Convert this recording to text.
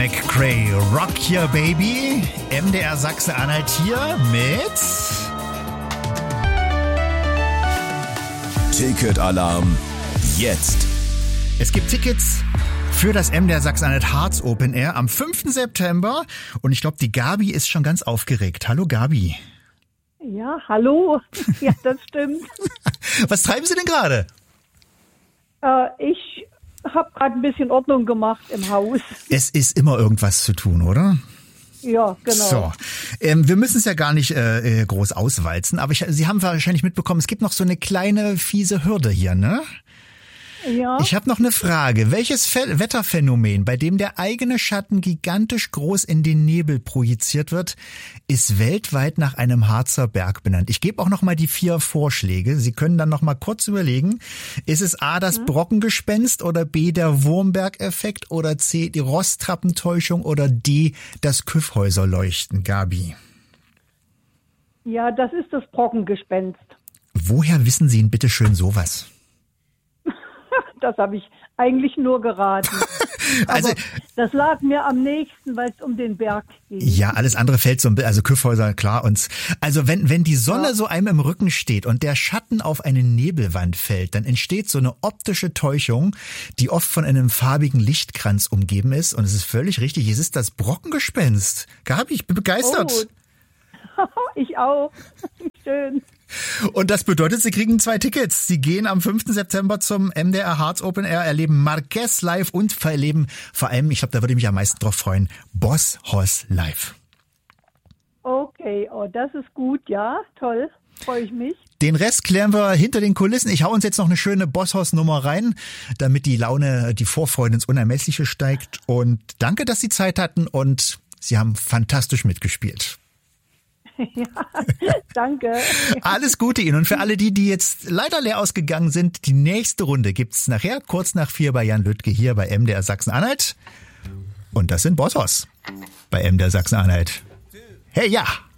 McCrae, Rock Your Baby, MDR Sachsen-Anhalt hier mit Ticketalarm jetzt. Es gibt Tickets für das MDR Sachsen-Anhalt Harz Open Air am 5. September und ich glaube, die Gabi ist schon ganz aufgeregt. Hallo Gabi. Ja, hallo. Ja, das stimmt. Was treiben Sie denn gerade? Ich habe gerade ein bisschen Ordnung gemacht im Haus. Es ist immer irgendwas zu tun, oder? Ja, genau. So, wir müssen es ja gar nicht groß auswalzen, aber Sie haben wahrscheinlich mitbekommen, es gibt noch so eine kleine fiese Hürde hier, ne? Ja. Ich habe noch eine Frage. Welches Wetterphänomen, bei dem der eigene Schatten gigantisch groß in den Nebel projiziert wird, ist weltweit nach einem Harzer Berg benannt? Ich gebe auch noch mal die 4 Vorschläge. Sie können dann noch mal kurz überlegen. Ist es A, das Brockengespenst oder B, der Wurmberg-Effekt oder C, die Rosttrappentäuschung oder D, das Kyffhäuserleuchten? Gabi. Ja, das ist das Brockengespenst. Woher wissen Sie denn bitte schön sowas? Das habe ich eigentlich nur geraten. Also, aber das lag mir am nächsten, weil es um den Berg ging. Ja, alles andere fällt so ein bisschen, also Kyffhäuser, klar. Also wenn die Sonne so einem im Rücken steht und der Schatten auf eine Nebelwand fällt, dann entsteht so eine optische Täuschung, die oft von einem farbigen Lichtkranz umgeben ist. Und es ist völlig richtig, es ist das Brockengespenst. Gabi, ich bin begeistert. Oh. Ich auch. Schön. Und das bedeutet, Sie kriegen 2 Tickets. Sie gehen am 5. September zum MDR Harz Open Air, erleben Marquez live und erleben vor allem, ich glaube, da würde ich mich am meisten drauf freuen, Boss Hoss live. Okay, oh, das ist gut, ja, toll, freue ich mich. Den Rest klären wir hinter den Kulissen. Ich hau uns jetzt noch eine schöne Bosshaus-Nummer rein, damit die Laune, die Vorfreude ins Unermessliche steigt. Und danke, dass Sie Zeit hatten und Sie haben fantastisch mitgespielt. Ja, danke. Alles Gute Ihnen. Und für alle die jetzt leider leer ausgegangen sind, die nächste Runde gibt's nachher, kurz nach 4 bei Jan Lüttke hier bei MDR Sachsen-Anhalt. Und das sind Bosshaus bei MDR Sachsen-Anhalt. Hey, ja!